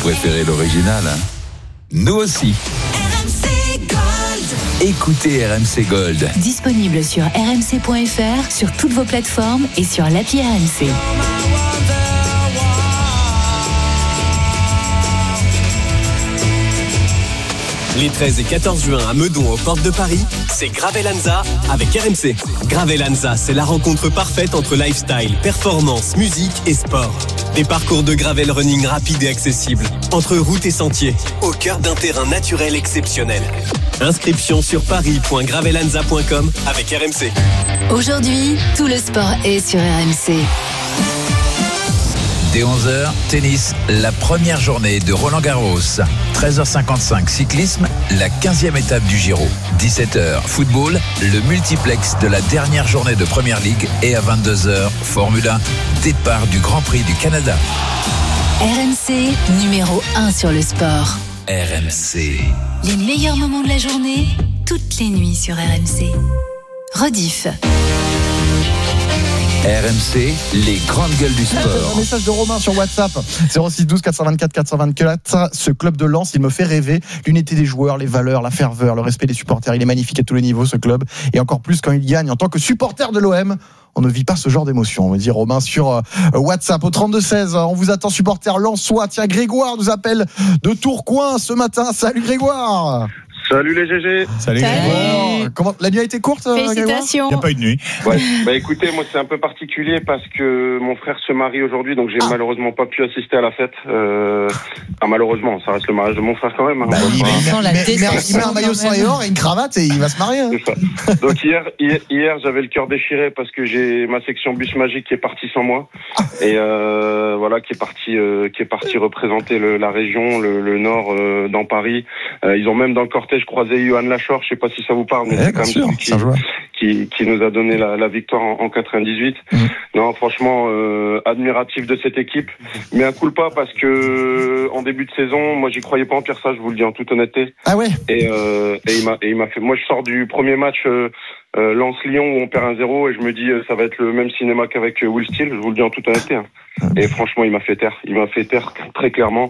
préférez l'original, hein? Nous aussi. RMC Gold. Écoutez RMC Gold. Disponible sur rmc.fr, sur toutes vos plateformes et sur l'appli RMC. Les 13 et 14 juin à Meudon, aux portes de Paris, c'est Gravelanza avec RMC. Gravelanza, c'est la rencontre parfaite entre lifestyle, performance, musique et sport. Des parcours de gravel running rapides et accessibles, entre routes et sentiers, au cœur d'un terrain naturel exceptionnel. Inscription sur paris.gravelanza.com avec RMC. Aujourd'hui, tout le sport est sur RMC. Dès 11h, tennis, la première journée de Roland-Garros. 13h55, cyclisme, la 15e étape du Giro. 17h, football, le multiplex de la dernière journée de Première Ligue. Et à 22h, Formule 1, départ du Grand Prix du Canada. RMC, numéro 1 sur le sport. RMC. Les meilleurs moments de la journée, toutes les nuits sur RMC. Rediff. RMC, les grandes gueules du sport. Un message de Romain sur WhatsApp 06 12 424 424. Ce club de Lens, il me fait rêver. L'unité des joueurs, les valeurs, la ferveur, le respect des supporters. Il est magnifique à tous les niveaux, ce club. Et encore plus quand il gagne. En tant que supporter de l'OM, on ne vit pas ce genre d'émotion. On me dit Romain sur WhatsApp au 32-16. On vous attend, supporter lensois. Tiens, Grégoire nous appelle de Tourcoing ce matin. Salut Grégoire. Salut les GG. Salut Grégoire. Comment la nuit a été courte? Félicitations. Il n'y a pas eu de nuit. Ouais. Bah écoutez, moi c'est un peu particulier parce que mon frère se marie aujourd'hui, donc j'ai malheureusement pas pu assister à la fête. Malheureusement, ça reste le mariage de mon frère quand même. Hein. Il met un maillot sans et or et une cravate et il va se marier. Hein. C'est ça. Donc hier j'avais le cœur déchiré parce que j'ai ma section bus magique qui est partie sans moi et voilà qui est parti représenter la région, le nord dans Paris. Ils ont même dans le cortège croisé Johan Lachor, je sais pas si ça vous parle, mais c'est quand même celui qui nous a donné la victoire en 98. Non, franchement, admiratif de cette équipe, mais un coup pas parce que en début de saison, moi j'y croyais pas en Pierre, ça je vous le dis en toute honnêteté. Ah ouais. Et il m'a fait. Moi je sors du premier match. Lens-Lyon où on perd 1-0 et je me dis ça va être le même cinéma qu'avec Will Steele, je vous le dis en toute honnêteté. Hein. Et franchement il m'a fait taire très clairement.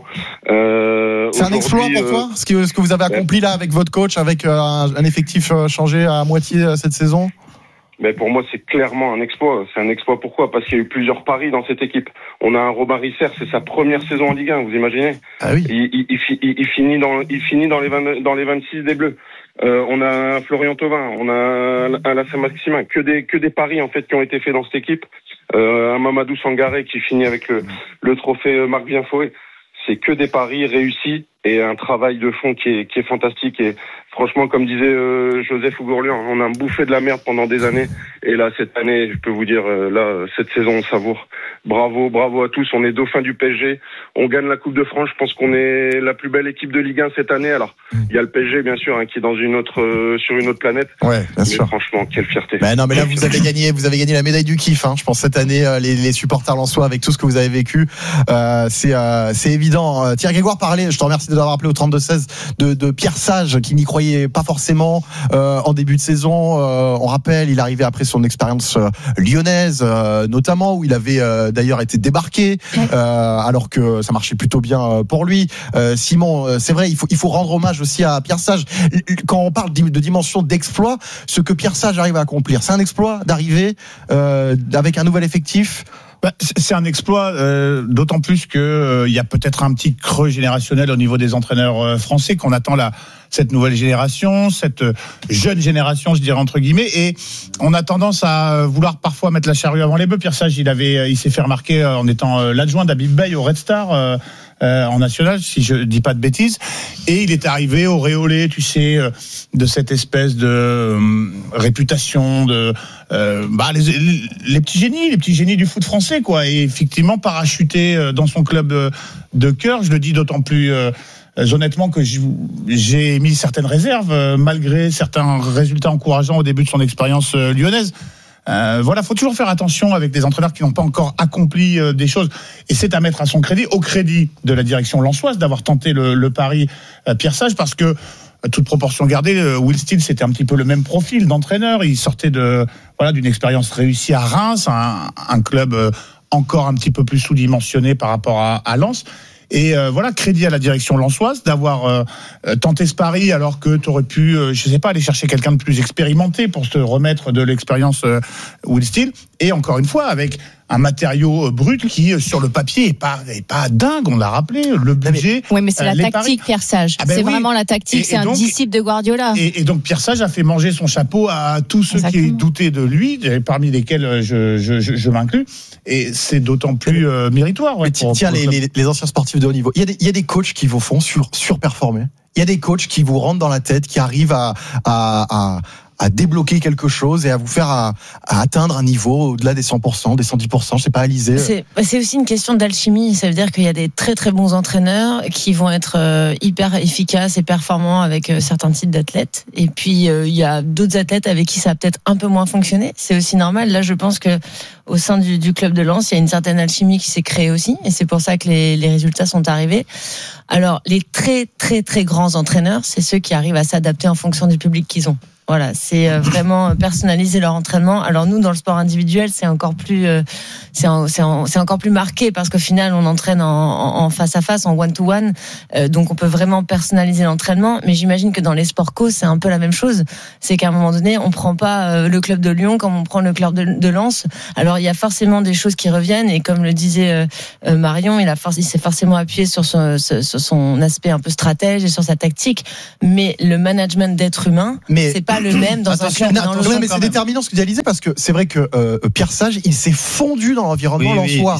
C'est un exploit pour toi ce que vous avez accompli là avec votre coach, avec un effectif changé à moitié cette saison? Mais pour moi, c'est clairement un exploit. C'est un exploit pourquoi? Parce qu'il y a eu plusieurs paris dans cette équipe. On a un Robin Risser, c'est sa première saison en Ligue 1, vous imaginez? Ah oui. Il finit dans les 26 des Bleus. On a un Florian Thauvin, on a un Lassana Maximin, que des paris en fait qui ont été faits dans cette équipe. Un Mamadou Sangaré qui finit avec le trophée Marc Vienfoé. C'est que des paris réussis et un travail de fond qui est fantastique. Et franchement, comme disait Joseph Ougourlian, on a bouffé de la merde pendant des années. Et là, cette année, je peux vous dire, cette saison, on savoure. Bravo à tous. On est dauphin du PSG. On gagne la Coupe de France. Je pense qu'on est la plus belle équipe de Ligue 1 cette année. Alors, il y a le PSG, bien sûr, qui est dans sur une autre planète. Ouais, bien sûr. Franchement, quelle fierté. Mais non, mais là, vous avez gagné la médaille du kiff. Je pense cette année, les supporters lensois avec tout ce que vous avez vécu, c'est évident. Thierry Grégoire parlait. Je te remercie de l'avoir rappelé au 32-16 de Pierre Sage qui n'y croyait pas forcément en début de saison. On rappelle, il arrivait après son expérience lyonnaise, notamment où il avait d'ailleurs été débarqué alors que ça marchait plutôt bien pour lui. Simon, c'est vrai, il faut rendre hommage aussi à Pierre Sage. Quand on parle de dimension d'exploit, ce que Pierre Sage arrive à accomplir, c'est un exploit d'arriver avec un nouvel effectif. C'est un exploit, d'autant plus que il y a peut-être un petit creux générationnel au niveau des entraîneurs français, qu'on attend cette nouvelle génération, cette jeune génération, je dirais entre guillemets, et on a tendance à vouloir parfois mettre la charrue avant les bœufs. Pierre Sage, il s'est fait remarquer en étant l'adjoint d'Habib Beye au Red Star en national, si je dis pas de bêtises, et il est arrivé auréolé, tu sais, de cette espèce de réputation de les petits génies du foot français, quoi, et effectivement parachuté dans son club de cœur. Je le dis d'autant plus honnêtement que j'ai mis certaines réserves malgré certains résultats encourageants au début de son expérience lyonnaise. Voilà, faut toujours faire attention avec des entraîneurs qui n'ont pas encore accompli des choses, et c'est à mettre à son crédit, au crédit de la direction lensoise, d'avoir tenté le pari Pierre Sage, parce que toute proportion gardée, Will Steele, c'était un petit peu le même profil d'entraîneur. Il sortait d'une expérience réussie à Reims, un club encore un petit peu plus sous-dimensionné par rapport à Lens. Et voilà, crédit à la direction lensoise d'avoir tenté ce pari alors que tu aurais pu, je sais pas, aller chercher quelqu'un de plus expérimenté pour se remettre de l'expérience Will Steele. Et encore une fois, avec un matériau brut qui, sur le papier, est pas dingue, on l'a rappelé, le budget. Oui, mais c'est la tactique, Pierre Sage. C'est vraiment la tactique, c'est un disciple de Guardiola. Et donc, Pierre Sage a fait manger son chapeau à tous ceux qui doutaient de lui, parmi lesquels je m'inclus. Et c'est d'autant plus méritoire. Ouais, tiens, les anciens sportifs de haut niveau. Il y a des coachs qui vous font surperformer. Il y a des coachs qui vous rentrent dans la tête, qui arrivent à débloquer quelque chose et à vous faire à atteindre un niveau au-delà des 100%, des 110%, je sais pas, Alizé. C'est aussi une question d'alchimie. Ça veut dire qu'il y a des très très bons entraîneurs qui vont être hyper efficaces et performants avec certains types d'athlètes. Et puis il y a d'autres athlètes avec qui ça a peut-être un peu moins fonctionné. C'est aussi normal. Là, je pense que au sein du club de Lens, il y a une certaine alchimie qui s'est créée aussi, et c'est pour ça que les résultats sont arrivés. Alors, les très très très grands entraîneurs, c'est ceux qui arrivent à s'adapter en fonction du public qu'ils ont. Voilà, c'est vraiment personnaliser leur entraînement. Alors nous, dans le sport individuel, c'est encore plus, c'est encore plus marqué parce qu'au final, on entraîne en face à face, en one-to-one, donc on peut vraiment personnaliser l'entraînement. Mais j'imagine que dans les sports co, c'est un peu la même chose. C'est qu'à un moment donné, on prend pas le club de Lyon comme on prend le club de Lens. Alors il y a forcément des choses qui reviennent, et comme le disait Marion, il s'est forcément appuyé sur son aspect un peu stratège et sur sa tactique. Mais le management d'être humain, c'est pas le même dans un club dans l'autre. Mais c'est déterminant ce que tu as dit, parce que c'est vrai que Pierre Sage, il s'est fondu dans l'environnement lensois.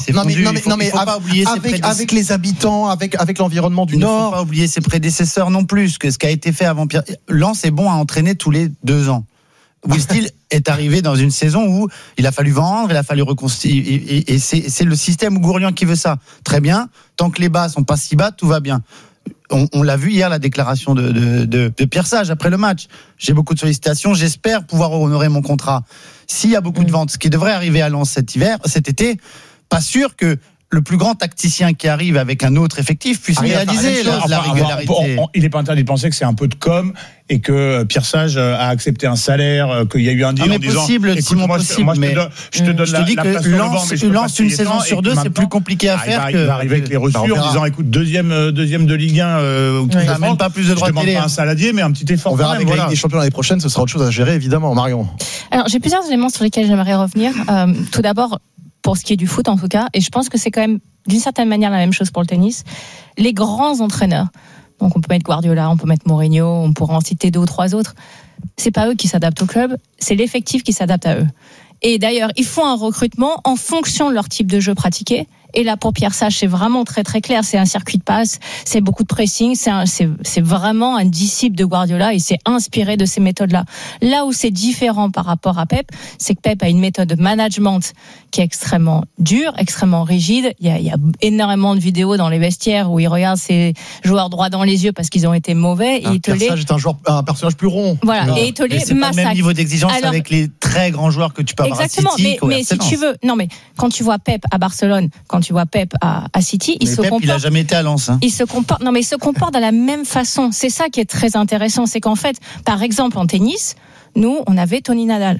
Avec les habitants, avec l'environnement du Nord. Il ne faut pas oublier ses prédécesseurs non plus, que ce qui a été fait avant Pierre. Lens est bon à entraîner tous les 2 ans. Will Steele est arrivé dans une saison où il a fallu vendre, il a fallu reconstituer, et c'est le système Gourian qui veut ça. Très bien, tant que les bas sont pas si bas, tout va bien. On l'a vu hier, la déclaration de Pierre Sage après le match. J'ai beaucoup de sollicitations, j'espère pouvoir honorer mon contrat. S'il y a beaucoup de ventes, ce qui devrait arriver à Lens cet été, pas sûr que le plus grand tacticien qui arrive avec un autre effectif puisse réaliser la régularité. Il n'est pas interdit de penser que c'est un peu de com et que Pierre Sage a accepté un salaire, qu'il y a eu un deal en disant Simon, moi je te donne la place sur le banc, mais je lance une saison sur 2, c'est plus compliqué à faire. Il va arriver avec les reçus en disant écoute, deuxième de Ligue 1, il n'a même pas plus de droits de télé. Je demande pas un saladier, mais un petit effort. On verra avec la Ligue des Champions l'année prochaine, ce sera autre chose à gérer, évidemment. Marion. Alors j'ai plusieurs éléments sur lesquels j'aimerais revenir. Tout d'abord, pour ce qui est du foot en tout cas, et je pense que c'est quand même d'une certaine manière la même chose pour le tennis, les grands entraîneurs, donc on peut mettre Guardiola, on peut mettre Mourinho, on pourra en citer 2 ou 3 autres, c'est pas eux qui s'adaptent au club, c'est l'effectif qui s'adapte à eux. Et d'ailleurs, ils font un recrutement en fonction de leur type de jeu pratiqué. Et là, pour Pierre Sage, c'est vraiment très très clair. C'est un circuit de passe, c'est beaucoup de pressing, c'est vraiment un disciple de Guardiola et c'est inspiré de ces méthodes-là. Là où c'est différent par rapport à Pep, c'est que Pep a une méthode de management qui est extrêmement dure, extrêmement rigide. Il y a énormément de vidéos dans les vestiaires où il regarde ses joueurs droit dans les yeux parce qu'ils ont été mauvais. Et Pierre Sage est un personnage plus rond. Voilà, et il te les massacre. C'est pas le même niveau d'exigence avec les très grands joueurs que tu peux avoir à City. Exactement, mais si tu veux, mais quand tu vois Pep à Barcelone, quand tu vois Pep à City, il a jamais été à Lens. Il se comporte de la même façon. C'est ça qui est très intéressant, c'est qu'en fait, par exemple en tennis, nous on avait Tony Nadal,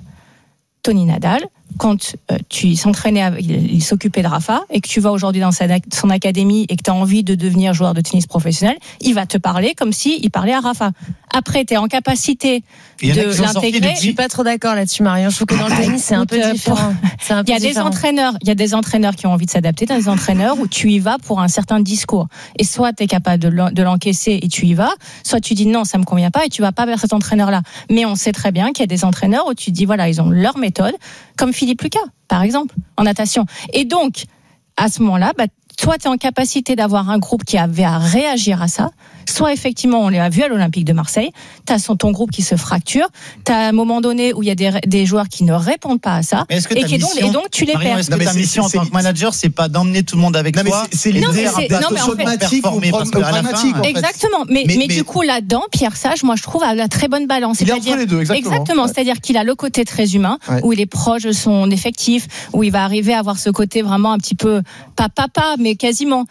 quand tu s'entraînais, il s'occupait de Rafa, et que tu vas aujourd'hui dans son académie et que tu as envie de devenir joueur de tennis professionnel, il va te parler comme s'il parlait à Rafa. Après, tu es en capacité de l'intégrer. Je suis pas trop d'accord là-dessus, Marion. Je trouve que dans le tennis, c'est un peu différent. Il y a des entraîneurs qui ont envie de s'adapter, des entraîneurs où tu y vas pour un certain discours. Et soit tu es capable de l'encaisser et tu y vas, soit tu dis non, ça me convient pas et tu vas pas vers cet entraîneur-là. Mais on sait très bien qu'il y a des entraîneurs où tu dis voilà, ils ont leur méthode, comme Philippe Lucas, par exemple, en natation. Et donc, à ce moment-là, soit tu es en capacité d'avoir un groupe qui avait à réagir à ça, soit effectivement, on l'a vu à l'Olympique de Marseille, tu as ton groupe qui se fracture, tu as un moment donné où il y a des joueurs qui ne répondent pas à ça, et donc tu les perds. Est-ce que ta mission en tant que manager, c'est pas d'emmener tout le monde avec toi? C'est l'idée pragmatique ou pragmatique. Exactement, mais du coup là-dedans, Pierre Sage, moi je trouve, a la très bonne balance. Il est entre les deux, exactement. C'est-à-dire qu'il a le côté très humain, où il est proche de son effectif, où il va arriver à avoir ce côté vraiment un petit peu, pas papa, mais quasiment.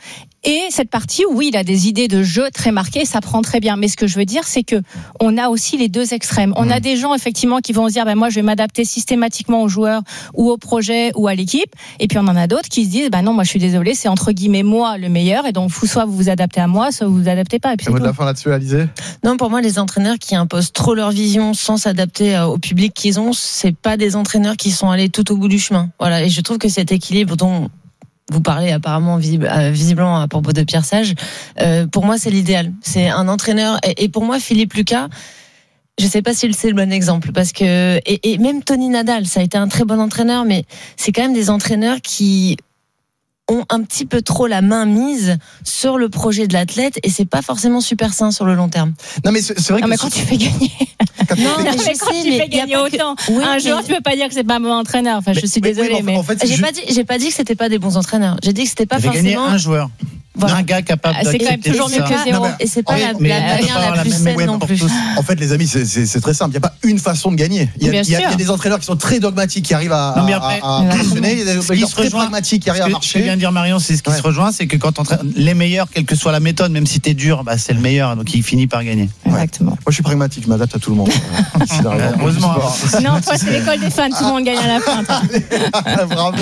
Et cette partie, oui, il a des idées de jeu très marquées, ça prend très bien. Mais ce que je veux dire, c'est que on a aussi les deux extrêmes. On a des gens, effectivement, qui vont se dire, moi, je vais m'adapter systématiquement aux joueurs ou au projet ou à l'équipe. Et puis, on en a d'autres qui se disent, non, moi, je suis désolé, c'est entre guillemets moi le meilleur. Et donc, soit vous vous adaptez à moi, soit vous vous adaptez pas. Et puis, mot de la fin là-dessus, Alizé? Non, pour moi, les entraîneurs qui imposent trop leur vision sans s'adapter au public qu'ils ont, c'est pas des entraîneurs qui sont allés tout au bout du chemin. Voilà. Et je trouve que cet équilibre dont vous parlez apparemment visiblement à propos de Pierre Sage, pour moi, c'est l'idéal. C'est un entraîneur. Et pour moi, Philippe Lucas, je sais pas si c'est le bon exemple, parce que et même Tony Nadal, ça a été un très bon entraîneur, mais c'est quand même des entraîneurs qui ont un petit peu trop la main mise sur le projet de l'athlète, et c'est pas forcément super sain sur le long terme. Non, mais c'est vrai que mais quand tu fais gagner. Non, mais quand tu fais gagner autant, un joueur, tu peux pas dire que c'est pas un bon entraîneur. Enfin, je suis désolée, mais en fait, j'ai pas dit que c'était pas des bons entraîneurs. J'ai dit que c'était pas forcément. Gagné un joueur. Voilà. Un gars capable c'est quand même toujours mieux que zéro. Et c'est pas la manière la plus saine non plus. En fait, les amis, c'est très simple. Il n'y a pas une façon de gagner. Il y a des entraîneurs qui sont très dogmatiques, qui arrivent à fonctionner. Il y a des entraîneurs très pragmatiques qui arrivent à marcher. Ce que vient de dire Marion, c'est ce qui se rejoint, c'est que quand les meilleurs, quelle que soit la méthode, même si t'es dur, c'est le meilleur, donc il finit par gagner. Exactement. Moi, je suis pragmatique, je m'adapte à tout le monde. Heureusement. Non, toi, c'est l'école des fans, tout le monde gagne à la fin. Bravo.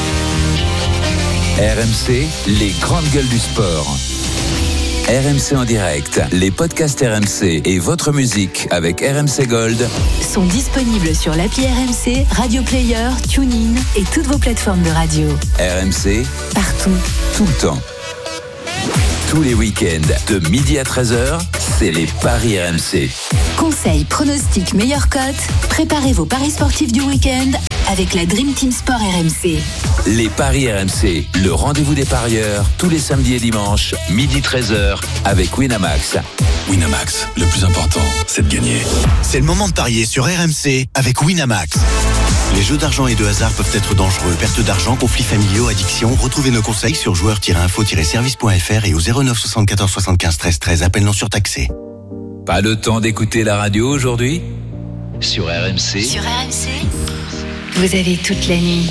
RMC, les grandes gueules du sport. RMC en direct, les podcasts RMC et votre musique avec RMC Gold sont disponibles sur l'appli RMC, Radio Player, TuneIn et toutes vos plateformes de radio. RMC, partout, tout le temps. Tous les week-ends, de midi à 13h, c'est les paris RMC. Conseils, pronostics, meilleures cotes, préparez vos paris sportifs du week-end avec la Dream Team Sport RMC. Les paris RMC, le rendez-vous des parieurs, tous les samedis et dimanches, midi 13h, avec Winamax. Winamax, le plus important, c'est de gagner. C'est le moment de parier sur RMC avec Winamax. Les jeux d'argent et de hasard peuvent être dangereux. Perte d'argent, conflits familiaux, addiction. Retrouvez nos conseils sur joueurs-info-service.fr et au 09 74 75 13 13. Appel non surtaxé. Pas le temps d'écouter la radio aujourd'hui ? Sur RMC. Sur RMC, vous avez toute la nuit.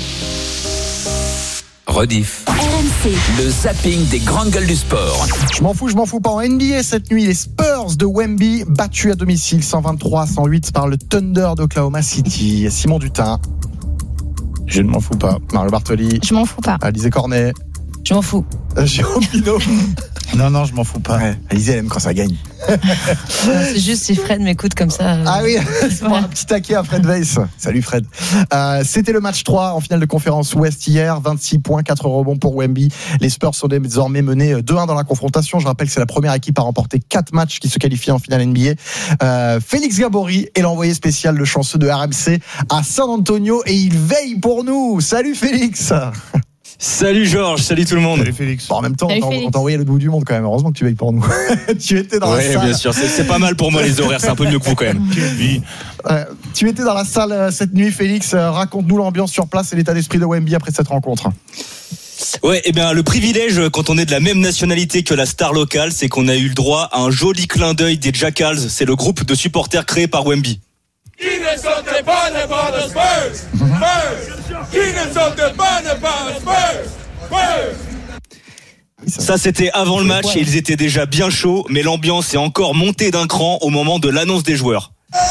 Rediff. RMC. Le zapping des grandes gueules du sport. Je m'en fous pas. En NBA cette nuit, les Spurs de Wemby battus à domicile 123-108 par le Thunder d'Oklahoma City. Simon Dutin. Je ne m'en fous pas. Mario Bartoli. Je m'en fous pas. Alizé Cornet. Je m'en fous. Jérôme Pinault. Non, je m'en fous pas. Ouais, Alizé, elle aime quand ça gagne. C'est juste si Fred m'écoute comme ça. Ah oui, c'est un petit taquet à Fred Weiss. Salut Fred. C'était le match 3 en finale de conférence Ouest hier. 26 points, 4 rebonds pour Wemby. Les Spurs sont désormais menés 2-1 dans la confrontation. Je rappelle que c'est la première équipe à remporter 4 matchs qui se qualifient en finale NBA. Félix Gabory est l'envoyé spécial, le chanceux de RMC à San Antonio, et il veille pour nous. Salut Félix. Salut Georges, salut tout le monde. Salut Félix. Bon, en même temps, on t'a envoyé à l'autre bout du monde quand même. Heureusement que tu veilles pour nous. Tu étais dans la salle. Oui, bien sûr. C'est pas mal pour moi les horaires. C'est un peu mieux que vous quand même. Tu étais dans la salle cette nuit, Félix. Raconte-nous l'ambiance sur place et l'état d'esprit de Wemby après cette rencontre. Ouais, le privilège quand on est de la même nationalité que la star locale, c'est qu'on a eu le droit à un joli clin d'œil des Jackals. C'est le groupe de supporters créé par Wemby. Qui ne sont pas les Spurs? Qui ne sont pas les Spurs? Ça, c'était avant le match et ils étaient déjà bien chauds, mais l'ambiance est encore montée d'un cran au moment de l'annonce des joueurs.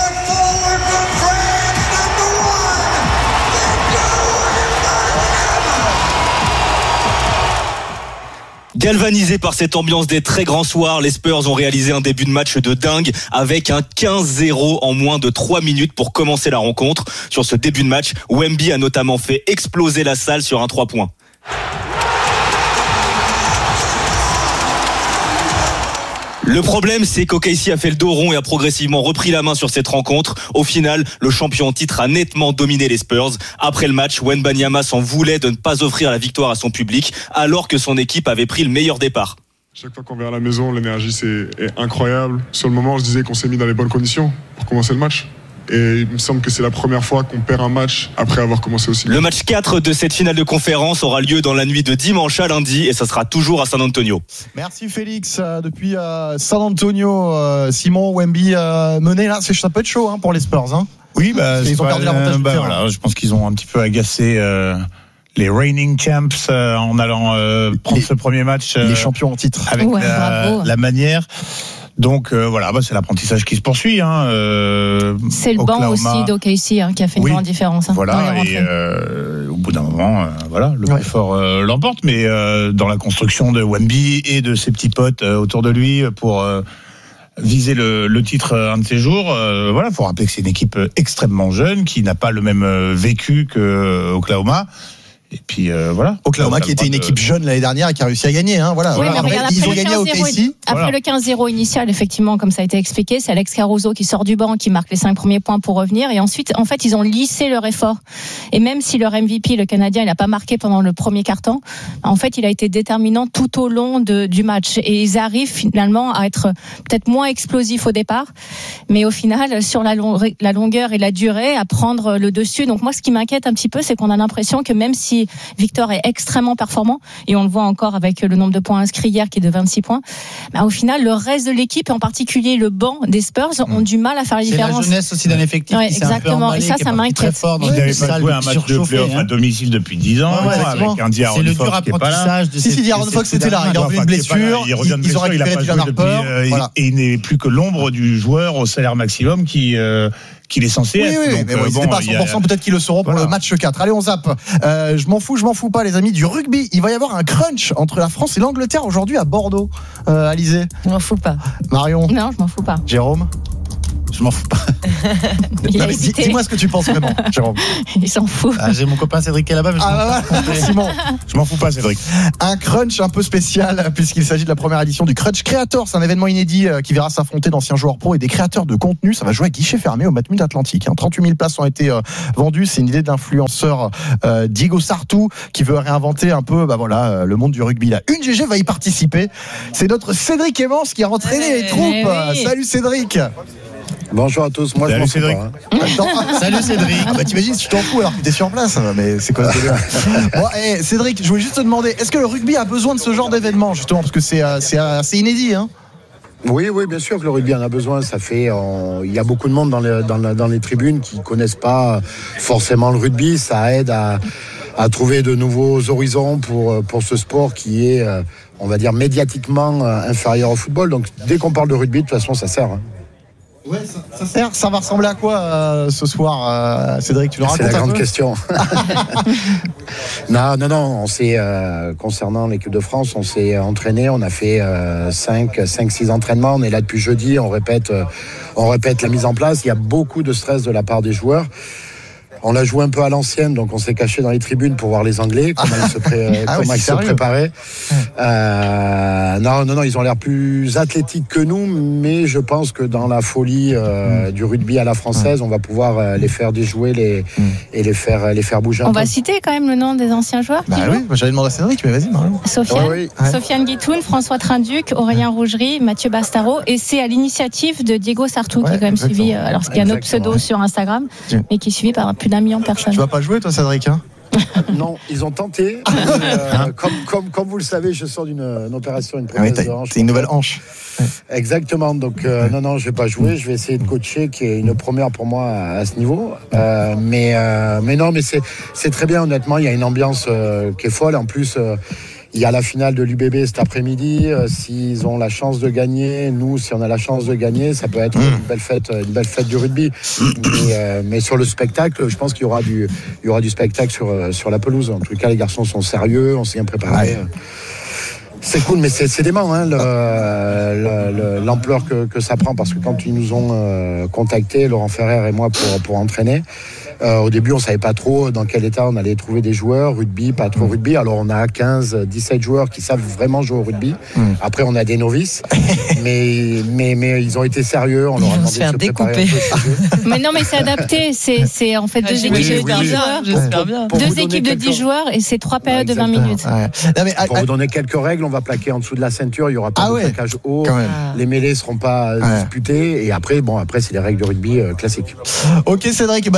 Galvanisés par cette ambiance des très grands soirs, les Spurs ont réalisé un début de match de dingue avec un 15-0 en moins de 3 minutes pour commencer la rencontre. Sur ce début de match, Wemby a notamment fait exploser la salle sur un 3 points. Le problème, c'est qu'OKC a fait le dos rond et a progressivement repris la main sur cette rencontre. Au final, le champion en titre a nettement dominé les Spurs. Après le match, Wembanyama s'en voulait de ne pas offrir la victoire à son public, alors que son équipe avait pris le meilleur départ. Chaque fois qu'on vient à la maison, l'énergie est incroyable. Sur le moment, je disais qu'on s'est mis dans les bonnes conditions pour commencer le match. Et il me semble que c'est la première fois qu'on perd un match après avoir commencé aussi. Le match 4 de cette finale de conférence aura lieu dans la nuit de dimanche à lundi et ça sera toujours à San Antonio. Merci Félix. Depuis San Antonio, Simon, Wemby mené là, ça peut être chaud pour les Spurs. Oui, ils ont perdu l'avantage. Voilà, je pense qu'ils ont un petit peu agacé les reigning champs en allant prendre ce premier match. Les champions en titre. Avec la manière. Donc voilà, c'est l'apprentissage qui se poursuit. C'est le banc aussi d'OKC qui a fait une grande différence. Voilà, et au bout d'un moment, le plus fort l'emporte. Mais dans la construction de Wemby et de ses petits potes autour de lui pour viser le titre un de ces jours, faut rappeler que c'est une équipe extrêmement jeune qui n'a pas le même vécu que Oklahoma. Et puis Oklahoma qui était une équipe jeune l'année dernière et qui a réussi à gagner. Ils ont gagné au KC. Après le 15-0 initial, effectivement, comme ça a été expliqué, c'est Alex Caruso qui sort du banc, qui marque les 5 premiers points pour revenir. Et ensuite, en fait, ils ont lissé leur effort. Et même si leur MVP, le Canadien, il n'a pas marqué pendant le premier quart-temps, en fait, il a été déterminant tout au long du match. Et ils arrivent finalement à être peut-être moins explosifs au départ, mais au final, sur la longueur et la durée, à prendre le dessus. Donc moi, ce qui m'inquiète un petit peu, c'est qu'on a l'impression que même si Victor est extrêmement performant, et on le voit encore avec le nombre de points inscrits hier qui est de 26 points, au final le reste de l'équipe, et en particulier le banc des Spurs, ont du mal à faire la différence. C'est la jeunesse aussi d'un effectif qui s'est un peu emballé, et ça m'inquiète. Il n'avait pas joué un match de play-off à domicile depuis 10 ans, avec un D'Aaron Fox qui n'est pas là. Si D'Aaron Fox était là, il a revenu une blessure, ils ont récupéré Dylan Harper, et il n'est plus que l'ombre du joueur au salaire maximum qu'il est censé être. Oui, donc, mais ils n'étaient pas à 100%, peut-être qu'ils le seront pour le match 4. Allez, on zappe. Je m'en fous pas, les amis, du rugby. Il va y avoir un crunch entre la France et l'Angleterre aujourd'hui à Bordeaux. Alizé. Je m'en fous pas. Marion. Non, je m'en fous pas. Jérôme. Je m'en fous pas. Dis-moi ce que tu penses vraiment, Jérôme. Il s'en fout. J'ai mon copain Cédric qui est là-bas. Mais Simon. Je m'en fous pas, Cédric. Un crunch un peu spécial, puisqu'il s'agit de la première édition du Crunch Creator. C'est un événement inédit qui verra s'affronter d'anciens joueurs pro et des créateurs de contenu. Ça va jouer à guichet fermé au Matmut Atlantique. 38 000 places ont été vendues. C'est une idée d'influenceur Diego Sartou qui veut réinventer un peu le monde du rugby. Là, une GG va y participer. C'est notre Cédric Evans qui a entraîné les troupes. Salut Cédric. Bonjour à tous, moi je m'en fous pas. Salut Cédric. T'imagines si je t'en fous alors que t'es sur place, mais c'est quoi ce délire? Bon, Cédric, je voulais juste te demander, est-ce que le rugby a besoin de ce genre d'événement justement, parce que c'est assez inédit, hein? Oui, bien sûr que le rugby en a besoin. Ça fait, il y a beaucoup de monde dans les tribunes qui connaissent pas forcément le rugby. Ça aide à trouver de nouveaux horizons pour ce sport qui est, on va dire, médiatiquement inférieur au football. Donc dès qu'on parle de rugby, de toute façon, ça sert. Ouais, ça sert. Ça va ressembler à quoi ce soir, Cédric? Tu nous racontes un peu? C'est la grande question. Non. On s'est concernant l'équipe de France, on s'est entraîné. On a fait 5-6 entraînements. On est là depuis jeudi. On répète la mise en place. Il y a beaucoup de stress de la part des joueurs. On a joué un peu à l'ancienne, donc on s'est caché dans les tribunes pour voir les Anglais, comment ils se préparaient. Non, ils ont l'air plus athlétiques que nous, mais je pense que dans la folie du rugby à la française, on va pouvoir les faire déjouer et les faire bouger. On va citer quand même le nom des anciens joueurs. Oui, j'allais demander à Cédric, mais vas-y, Marion. Sofiane Guitoun, François Trinduc, Aurélien Rougerie, Mathieu Bastaro, et c'est à l'initiative de Diego Sartou qui est quand même suivi. Alors il y a un autre pseudo sur Instagram, mais qui est suivi par plus d'1 million de personnes. Tu vas pas jouer toi, Cédric, hein? Non, ils ont tenté. Comme vous le savez, je sors d'une opération, une prothèse de hanche. C'est une nouvelle hanche. Exactement. Donc non, je vais pas jouer. Je vais essayer de coacher, qui est une première pour moi à ce niveau. Mais c'est très bien. Honnêtement, il y a une ambiance qui est folle. En plus. Il y a la finale de l'UBB cet après-midi. S'ils ont la chance de gagner, nous, si on a la chance de gagner, ça peut être une belle fête du rugby. Mais sur le spectacle, je pense qu'il y aura du spectacle sur la pelouse. En tout cas, les garçons sont sérieux, on s'est bien préparé. C'est cool, mais c'est dément l'ampleur que ça prend, parce que quand ils nous ont contactés, Laurent Ferrer et moi, pour entraîner, au début, on ne savait pas trop dans quel état on allait trouver des joueurs, rugby, pas trop rugby. Alors, on a 15-17 joueurs qui savent vraiment jouer au rugby. Après, on a des novices, mais ils ont été sérieux. On leur a demandé de se préparer. Mais non, mais c'est adapté. C'est en fait deux équipes de 10 joueurs. Deux équipes de 10 joueurs et c'est 3 périodes de 20 minutes. Pour vous donner quelques règles, on va plaquer en dessous de la ceinture. Il n'y aura pas de plaquage haut. Les mêlées ne seront pas disputées. Et après, c'est les règles de rugby classiques. Ok, Cédric. Écoute, on va suivre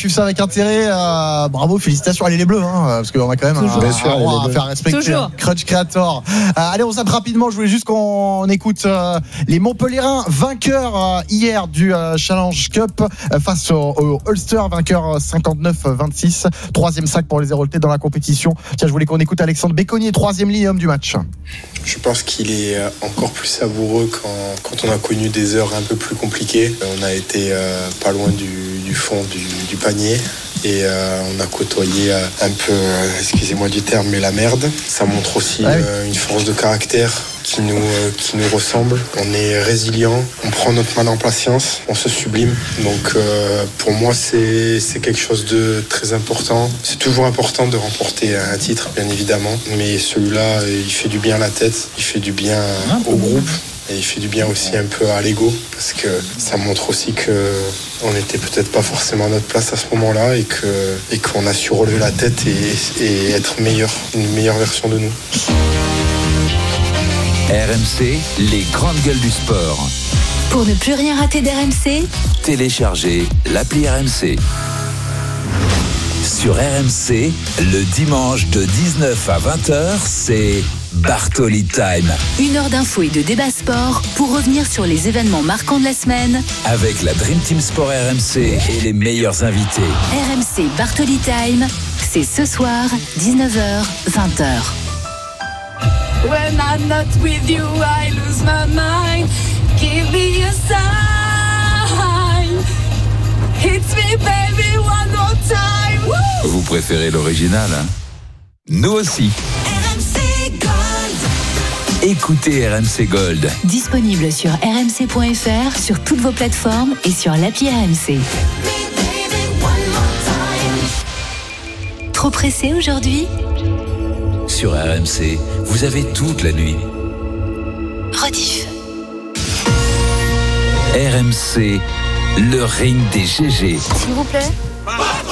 suivre ça avec intérêt. Bravo, félicitations. Allez les Bleus, parce qu'on a quand même un roi à faire respecter. Toujours. Crunch Creator. Allez, on zappe rapidement. Je voulais juste qu'on écoute les Montpellierins, vainqueurs hier du Challenge Cup face au Ulster, vainqueur 59-26. Troisième sac pour les Héroltais dans la compétition. Tiens, je voulais qu'on écoute Alexandre Béconnier, troisième ligne homme du match. Je pense qu'il est encore plus savoureux quand on a connu des heures un peu plus compliquées. On a été pas loin du fond du panier et on a côtoyé un peu, excusez-moi du terme, mais la merde. Ça montre aussi une force de caractère qui nous ressemble. On est résilient, on prend notre mal en patience, on se sublime. Donc pour moi c'est quelque chose de très important. C'est toujours important de remporter un titre, bien évidemment, mais celui-là il fait du bien à la tête, il fait du bien au groupe. Et il fait du bien aussi un peu à l'ego, parce que ça montre aussi qu'on n'était peut-être pas forcément à notre place à ce moment-là et qu'on a su relever la tête et être une meilleure version de nous. RMC, les grandes gueules du sport. Pour ne plus rien rater d'RMC, Téléchargez l'appli RMC. Sur RMC, le dimanche de 19 à 20h, c'est Bartoli Time. 1 heure d'infos et de débat sport pour revenir sur les événements marquants de la semaine. Avec la Dream Team Sport RMC et les meilleurs invités. RMC Bartoli Time, c'est ce soir, 19h, 20h. When I'm not with you, I lose my mind. Give me a sign. Hit me, baby, one more time. Woo! Vous préférez l'original, hein? Nous aussi. RMC Gold. Écoutez RMC Gold. Disponible sur rmc.fr, sur toutes vos plateformes et sur l'appli RMC. Trop pressé aujourd'hui? Sur RMC, vous avez toute la nuit. Rediff. RMC, le ring des GG. S'il vous plaît.